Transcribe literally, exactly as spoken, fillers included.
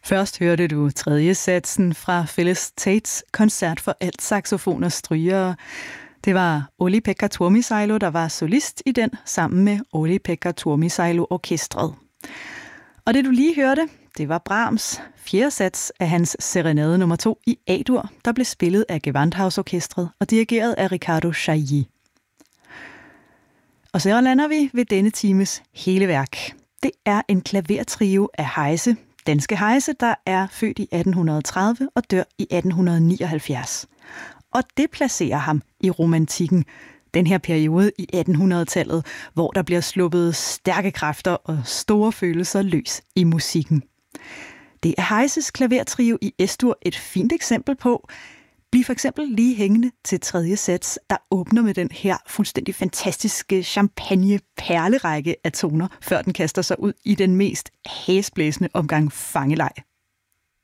Først hørte du tredje satsen fra Phyllis Tates koncert for alt saxofon og strygere. Det var Olli-Pekka Tuomisailo, der var solist i den, sammen med Olli-Pekka Tuomisailo-orkestret. Og det du lige hørte, det var Brahms fjerde sats af hans serenade nummer to i A-dur, der blev spillet af Gewandhausorkestret og dirigeret af Riccardo Chailly. Og så lander vi ved denne times hele værk. Det er en klavertrio af Heise, danske Heise, der er født i atten tredive og dør i atten nioghalvfjerds. Og det placerer ham i romantikken, den her periode i attenhundredetallet, hvor der bliver sluppet stærke kræfter og store følelser løs i musikken. Det er Heises klavertrio i Es-dur et fint eksempel på. Bliv for eksempel lige hængende til tredje sats, der åbner med den her fuldstændig fantastiske champagne-perlerække af toner, før den kaster sig ud i den mest hæsblæsende omgang fangeleg.